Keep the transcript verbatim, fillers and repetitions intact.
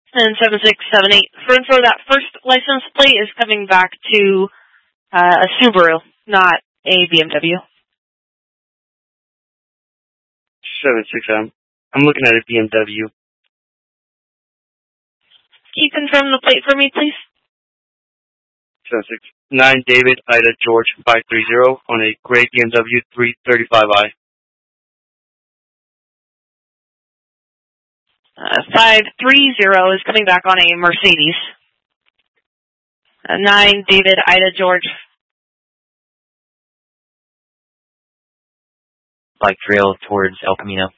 And seven six seven eight. For info, that first license plate is coming back to uh, a Subaru, not a B M W. seven six seven. I'm looking at a B M W. Can you confirm the plate for me, please? seven six nine David Ida George five three zero on a gray B M W three thirty-five i. Uh, five three zero is coming back on a Mercedes. Uh, nine David Ida George. Bike trail towards El Camino.